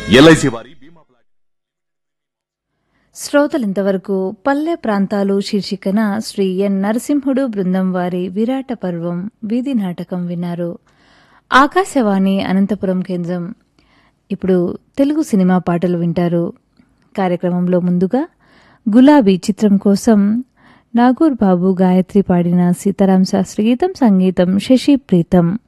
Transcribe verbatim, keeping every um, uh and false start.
LIC వారి బీమా plan. శ్రోతలింతవరకు పల్లె ప్రాంతాలు శీర్షికన శ్రీ ఎన్ నరసింహుడు బృందం వారి విరాట పర్వం వీధి నాటకం విన్నారు. ఆకాశవాణి అనంతపురం కేంద్రం. ఇప్పుడు తెలుగు సినిమా పాటలు వింటారు. కార్యక్రమంలో ముందుగా గులాబీ చిత్రం కోసం నాగూర్ బాబు గాయత్రి పాడిన సీతారాం శాస్త్రి గీతం, సంగీతం శశి ప్రీతం.